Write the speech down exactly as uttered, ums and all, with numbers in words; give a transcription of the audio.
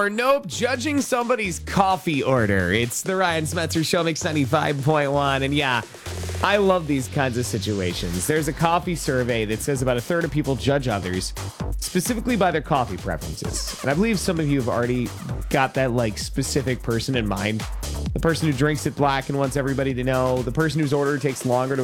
or nope, judging somebody's coffee order. It's the Ryan Smetzer Show, Mix ninety-five point one. And yeah, I love these kinds of situations. There's a coffee survey that says about a third of people judge others specifically by their coffee preferences. And I believe some of you have already got that like specific person in mind. The person who drinks it black and wants everybody to know. The person whose order takes longer to